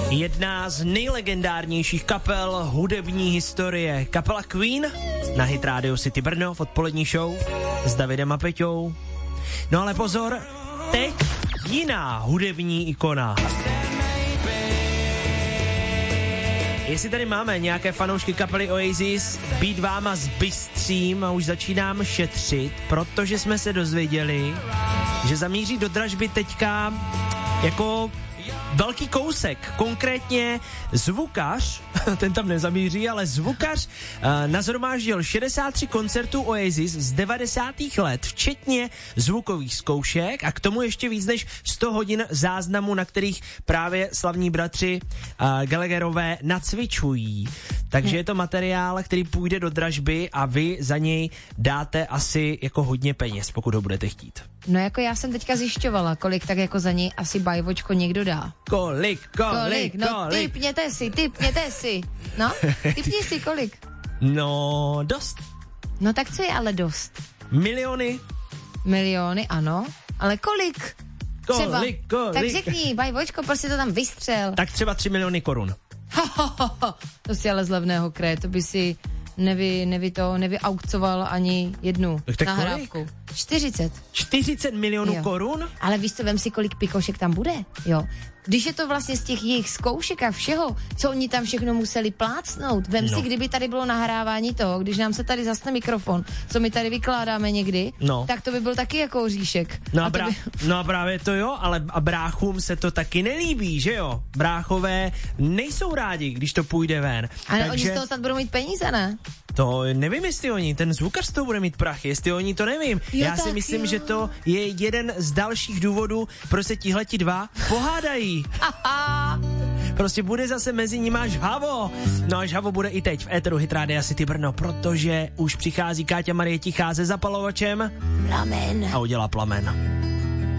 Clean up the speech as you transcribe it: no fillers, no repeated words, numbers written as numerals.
Jedna z nejlegendárnějších kapel hudební historie. Kapela Queen na Hit Radio City Brno v odpolední show s Davidem a Peťou. No ale pozor, teď jiná hudební ikona. Jestli tady máme nějaké fanoušky kapely Oasis, být váma zbystřím a už začínám šetřit, protože jsme se dozvěděli, že zamíří do dražby teďka jako velký kousek, konkrétně zvukař, ten tam nezamíří, ale zvukař nazhromáždil 63 koncertů Oasis z 90. let, včetně zvukových zkoušek a k tomu ještě víc než 100 hodin záznamů, na kterých právě slavní bratři Gallagherové nacvičují. Takže je to materiál, který půjde do dražby a vy za něj dáte asi jako hodně peněz, pokud ho budete chtít. No jako já jsem teďka zjišťovala, kolik tak jako za něj asi bajvočko někdo dá. Kolik? No typněte si. No, typni si kolik. No, dost. No tak co je ale dost? Miliony, ano. Ale kolik? Kolik? Tak řekni, bajvočko, prostě to tam vystřel. Tak třeba 3 miliony korun. To si ale z levného kraje, to by si nevyaukcoval ani jednu nahrávku. 40 milionů korun? Ale víš co, vem si, kolik pikošek tam bude, jo. Když je to vlastně z těch jejich zkoušek a všeho, co oni tam všechno museli plácnout. Vem si, kdyby tady bylo nahrávání toho, když nám se tady zasne mikrofon, co my tady vykládáme někdy, tak to by byl taky jako oříšek. No a právě to jo, ale a bráchům se to taky nelíbí, že jo? Bráchové nejsou rádi, když to půjde ven. Ale oni z toho snad budou mít peníze, ne? To nevím, jestli oni, ten zvukař z toho bude mít prachy, jestli oni to nevím. Já si myslím, že to je jeden z dalších důvodů, proč se tihleti dva pohádají. Prostě bude zase mezi nimi žhavo. No a žhavo bude i teď v éteru Hit Radia City Brno, protože už přichází Káťa Marie Tichá se zapalovačem plamen a udělá plamen.